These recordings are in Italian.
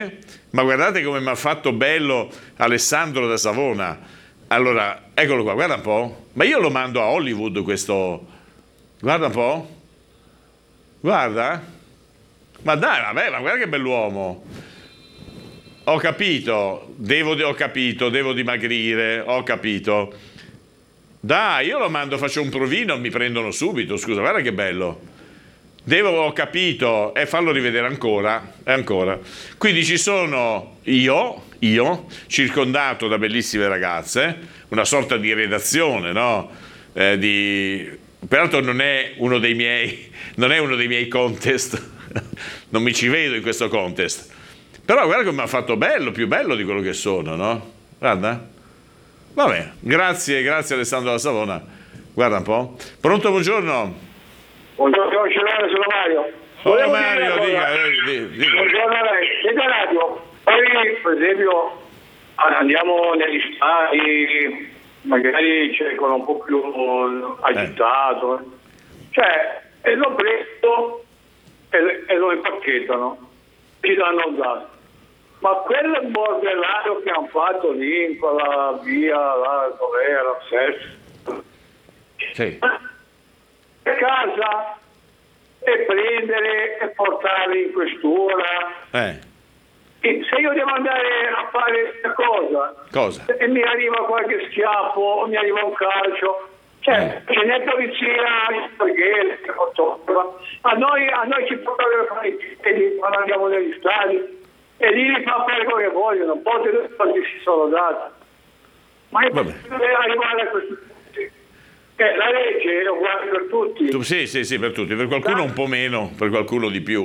Ma guardate come mi ha fatto bello Alessandro da Savona. Allora, eccolo qua, guarda un po'. Ma io lo mando a Hollywood questo. Guarda un po'. Guarda. Ma dai, vabbè, ma guarda che bell'uomo. Ho capito, devo dimagrire, ho capito. Dai, io lo mando, faccio un provino, mi prendono subito, scusa, guarda che bello. Ho capito, e fallo rivedere ancora, e ancora. Quindi ci sono io, circondato da bellissime ragazze, una sorta di redazione, no? Peraltro non è uno dei miei contest, non mi ci vedo in questo contest. Però guarda come mi ha fatto bello, più bello di quello che sono, no? Guarda. Vabbè, grazie Alessandro da Savona. Guarda un po'. Pronto, buongiorno. Buongiorno, sono Mario. Oh, Mario, dica. Buongiorno a lei. Senta un attimo, poi per esempio andiamo negli stadi, magari c'è quello un po' più agitato, cioè, e lo prendo e lo impacchettano, ci danno il gas. Ma quel bordellato che hanno fatto lì in quella via, là, dove era Sesto, sì, a casa e prendere e portarli in questura. E se io devo andare a fare cosa? E mi arriva qualche schiaffo o mi arriva un calcio, cioè ce n'è polizia a noi ci portano a fare i piedi quando andiamo negli stadi e lì li fa fare quello che vogliono, poi le cose si sono date, ma è possibile arrivare a questo punto. La legge è uguale per tutti. Sì, per tutti, per qualcuno un po' meno, per qualcuno di più,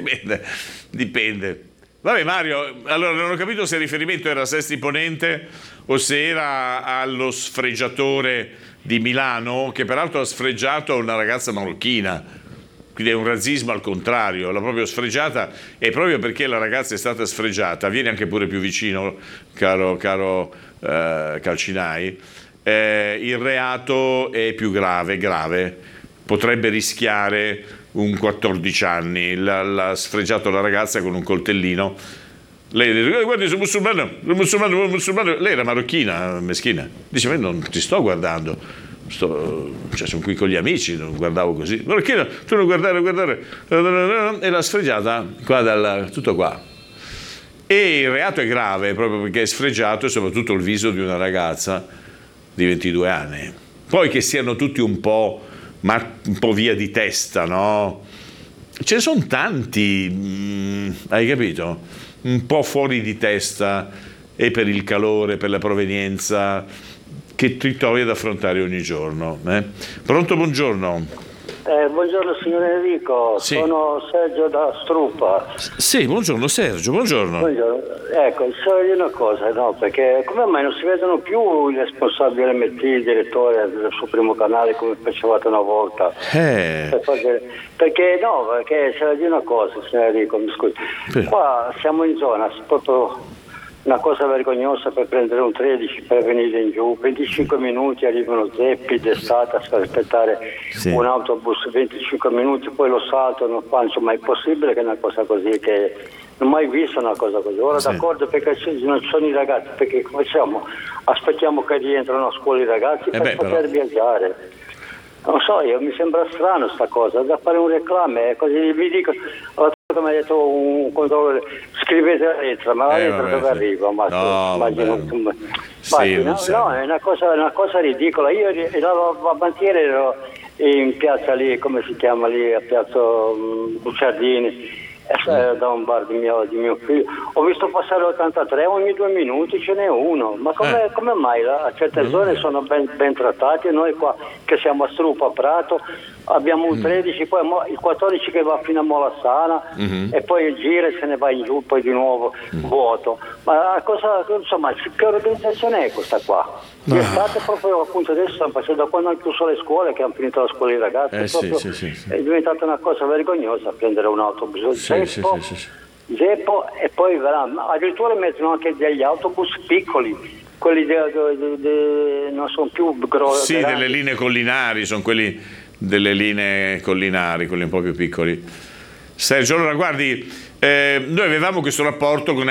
dipende. Vabbè Mario, allora non ho capito se il riferimento era a Sesti Ponente o se era allo sfregiatore di Milano, che peraltro ha sfregiato una ragazza marocchina, quindi è un razzismo al contrario, l'ha proprio sfregiata, e proprio perché la ragazza è stata sfregiata, vieni anche pure più vicino, caro Calcinai, il reato è più grave, potrebbe rischiare un 14 anni, l'ha sfregiato la ragazza con un coltellino. Lei dice: guardi, sono musulmano. Lei era marocchina, meschina, dice: ma non ti sto guardando, sono qui con gli amici, non guardavo così. Marocchina, tu non guardare, e l'ha sfregiata qua tutto qua. E il reato è grave proprio perché è sfregiato, e soprattutto il viso di una ragazza di 22 anni. Poi che siano tutti un po' via di testa, no? Ce ne sono tanti, hai capito? Un po' fuori di testa, e per il calore, per la provenienza, che ti trovi ad affrontare ogni giorno. Pronto, buongiorno. Buongiorno signor Enrico, sì. Sono Sergio da Struppa. Sì, buongiorno Sergio, buongiorno. Ecco, so io una cosa, no, perché come mai non si vedono più i responsabili MT, il direttore del suo primo canale come facevate una volta? Perché c'è da dire una cosa, signor Enrico, mi scusi. Qua siamo in zona, proprio una cosa vergognosa per prendere un 13 per venire in giù, 25 minuti arrivano zeppi d'estate a aspettare un autobus 25 minuti, poi lo saltano qua, insomma è possibile che una cosa così, che non ho mai visto una cosa così. Ora d'accordo perché non ci sono i ragazzi, perché come facciamo? Aspettiamo che rientrano a scuola i ragazzi per poter viaggiare. Non so, mi sembra strano sta cosa, da fare un reclame, così mi dico, come ha detto un controllore, scrivete la lettera, ma la lettera dove arriva? Ma è una cosa ridicola. Io a Bantiere ero in piazza lì, come si chiama lì, a piazza Bucciardini, da un bar di mio figlio, ho visto passare 83, ogni 2 minuti ce n'è uno, ma come mai a certe zone sono ben trattati, e noi qua che siamo a Struppa, a Prato, abbiamo un 13, poi il 14 che va fino a Molassana e poi gira e se ne va in giù, poi di nuovo vuoto. Ma insomma, che organizzazione è questa qua? L'estate proprio, appunto, adesso stanno facendo, da quando hanno chiuso le scuole, che hanno finito la scuola i ragazzi, è diventata una cosa vergognosa prendere un autobus zeppo e poi addirittura mettono anche degli autobus piccoli, quelli non sono più grossi. Sì, delle linee collinari, sono quelli delle linee collinari, quelli un po' più piccoli. Sergio, allora guardi, noi avevamo questo rapporto con